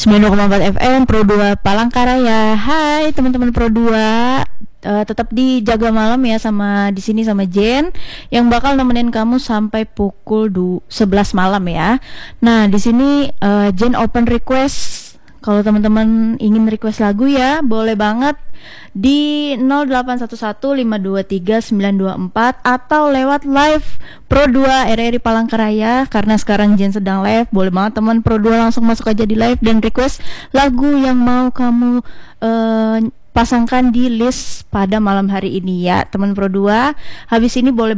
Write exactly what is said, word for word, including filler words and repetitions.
sembilan puluh dua koma empat F M Pro dua Palangkaraya. Hai teman-teman Pro dua. Uh, tetap dijaga malam ya sama di sini sama Jen yang bakal nemenin kamu sampai pukul sebelas malam ya. Nah, di sini uh, Jen open request. Kalau teman-teman ingin request lagu ya, boleh banget di nol delapan satu satu lima dua tiga sembilan dua empat atau lewat live Pro dua R R I Palangkaraya. Karena sekarang Jen sedang live, boleh banget teman Pro dua langsung masuk aja di live dan request lagu yang mau kamu uh, pasangkan di list pada malam hari ini ya teman Pro dua. Habis ini boleh